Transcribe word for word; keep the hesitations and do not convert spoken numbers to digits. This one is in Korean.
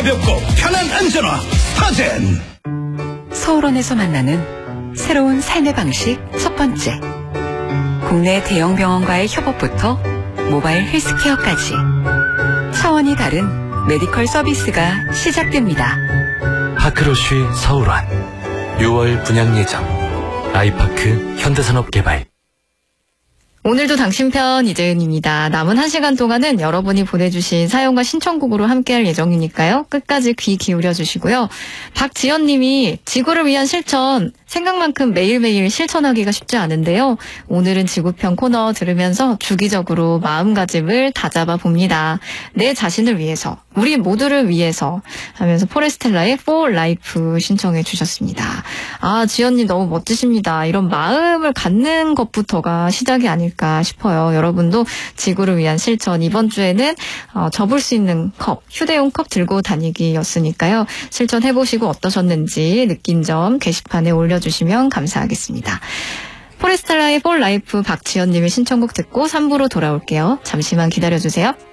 가볍고 편한 안전화 하젠. 서울원에서 만나는 새로운 삶의 방식 첫 번째. 국내 대형 병원과의 협업부터 모바일 헬스케어까지 차원이 다른 메디컬 서비스가 시작됩니다. 파크로쉬 서울원 유월 분양 예정. 아이파크 현대산업개발. 오늘도 당신 편 이재은입니다. 남은 한 시간 동안은 여러분이 보내주신 사연과 신청곡으로 함께할 예정이니까요. 끝까지 귀 기울여 주시고요. 박지연 님이 지구를 위한 실천, 생각만큼 매일매일 실천하기가 쉽지 않은데요. 오늘은 지구편 코너 들으면서 주기적으로 마음가짐을 다잡아 봅니다. 내 자신을 위해서, 우리 모두를 위해서 하면서 포레스텔라의 For Life 신청해 주셨습니다. 아, 지연님 너무 멋지십니다. 이런 마음을 갖는 것부터가 시작이 아닐까 싶어요. 여러분도 지구를 위한 실천, 이번 주에는 어, 접을 수 있는 컵, 휴대용 컵 들고 다니기였으니까요. 실천해보시고 어떠셨는지 느낀 점 게시판에 올려주시면 감사하겠습니다. 포레스텔라의 For Life 박지연님의 신청곡 듣고 삼 부로 돌아올게요. 잠시만 기다려주세요.